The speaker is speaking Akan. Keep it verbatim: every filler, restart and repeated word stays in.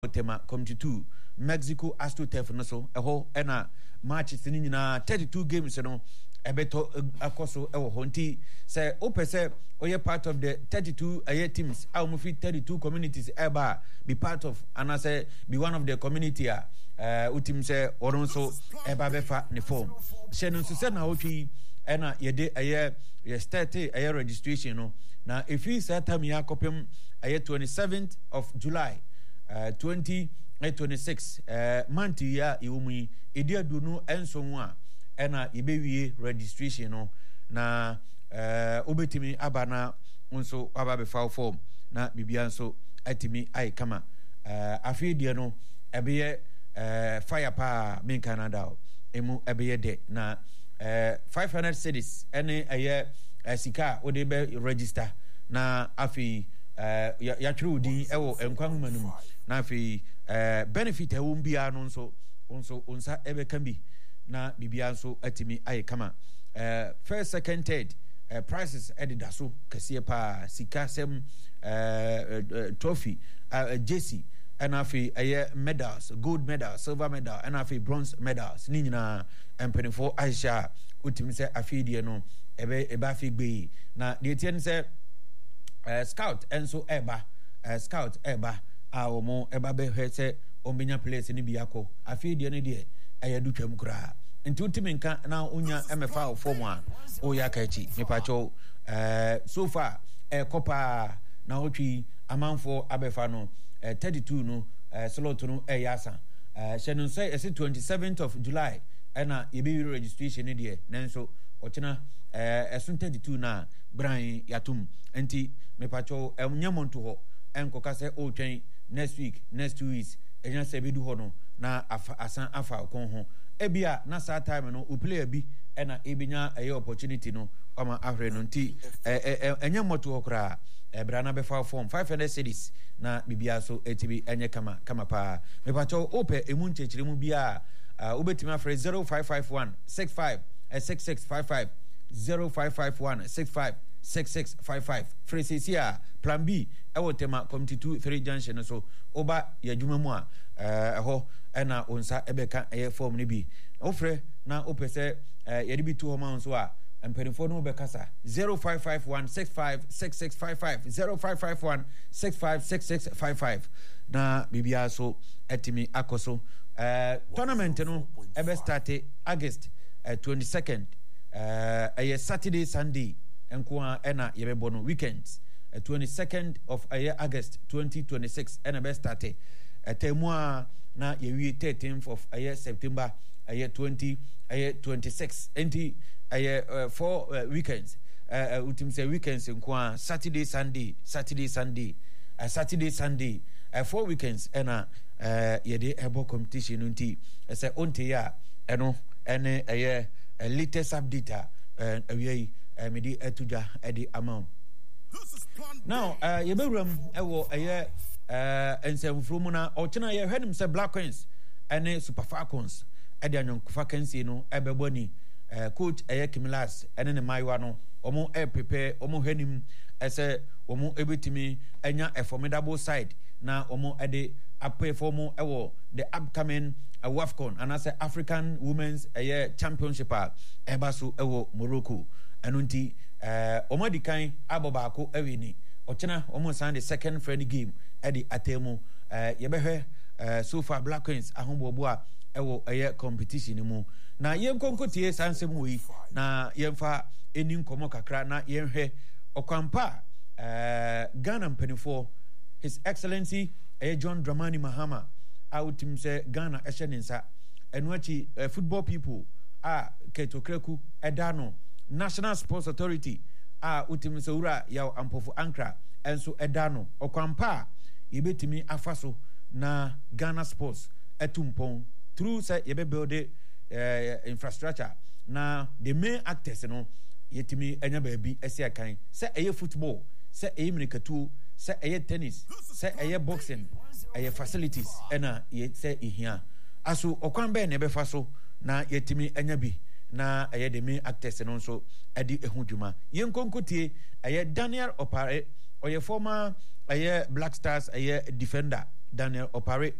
tema committee two Mexico AstroTurf no so eho ena matches ni nyina thirty-two games no ebeto akoso ewo honti say opese oye part of the thirty-two aye teams a mo fit thirty-two communities eba be part of and I say be one of the community a uh, utim say oron so eba befa ne form shenu so say na otwi ena yede aye ye start aye registration no na if you say time ya kopem aye twenty-seventh of July uh, twenty twenty-six uh, month ya iwumi ediadu no enso ho a ena yebewie registration no na eh uh, obetimi abana nso aba be file form na bibia nso atimi ai kama eh uh, afidie no ebeye eh uh, fire pa min Canada emu ebeye de na eh uh, five hundred cedis ene eye uh, sika ode be register na afi eh uh, ya twere odin ewo enkwan manum na afi eh uh, benefit ewo mbia no nso nso onsa ebe kan bi na bibia nso atimi aye kama uh, first second third uh, prices edida so kese pa sika sem uh, uh, trophy uh, jersey and afi aye medals gold medal silver medal and afi bronze medals ni nyina empenifo aisha utimi se afi die no ebe eba afi gbe na de tie se uh, scout enso eba uh, scout eba a omo eba be hwese ombenya place ni biako afi die ne de ayadu twam kura nti utimi nka na unya mfa form a o ya kachi mepacho eh so far eh kopa na otwi amanfo abefa no eh thirty-two no eh slot no eh yasa eh shenu say is twenty-seventh of July na yebi registration ne de nanso ochina eh esun thirty-two na bran yatum nti mepacho emnyamonto ho enkoka se o twen next week next two weeks enya se bedu ho no na afa asan afa kon ho ebia na sa time no o player bi ena ebinya aye opportunity no ama ahre no nti enya moto okra ebra na be form five hundred cedis na bibia so etibi enye kama kama pa me pacho ope emu nchechire mu bia obetimi afre zero five five one six five six six five five zero five five one six five six six five five Fresesia plan B ewo tema committee two three junction so oba yadwuma mu a eh ho ena onsa ebeka eye form ni bi ofre na opese yedi bi two homa so a emperifo no bekasa zero five five one six five six six five five zero five five one six five six six five five na bibia so etimi akoso eh tournament no ebe start August uh, twenty-second uh a Saturday Sunday enko ena yebebo no weekends uh, twenty-second of uh, August twenty twenty-six ena be start etemua na yewi thirteenth of uh, September uh, twenty twenty-six enti uh, four uh, weekends uh, uh, utim say weekends enko Saturday Sunday Saturday Sunday uh, Saturday Sunday uh, four weekends ena uh, yede ebo competition nti uh, say onte ya eno ene uh, uh, latest update uh, uh, Uh, medi etuja edi amount now uh yebewram ewo eye uh ensemfru mu na ochena ye hwenim se Black Queens ene Super Falcons edi anyonkofa kansi no ebeboni uh, coach eye Kimilas ene ne maiwa no omo e prepare omo hwenim ese omo ebetimi enya a formidable side na omo ede apay for mo ewo the upcoming uh, WAFCON and as African Women's uh, Championship ebaso ewo Morocco anunti eh uh, omadi kan abobaako awini ochena omo san the second friendly game edi atemu eh uh, yebehwe uh, so far Black Queens ahombobo a ewo eye competition mu na yenkonkotie sansem wi na yemfa eni nkomo kakra na yenhwe okwampa eh uh, Ghana mpanifo His Excellency eh, John Dramani Mahama outim say Ghana eshenensa enuachi uh, football people a ketokreku edano National Sports Authority a utim se ura ya ampofu ankra enso edano okwampa yebetimi afaso na Ghana Sports etumpon through say yebe build uh, infrastructure na the main actors no yetimi enya baabi ese akan say eye football say eye minikatu say eye tennis say eye boxing eye facilities ena ye say ihia aso okwambe na ebefa so na yetimi enya bi na aye de main actors no so edi ehudwuma yenkonkotie aye Daniel Opare oye former aye Black Stars aye defender Daniel Opare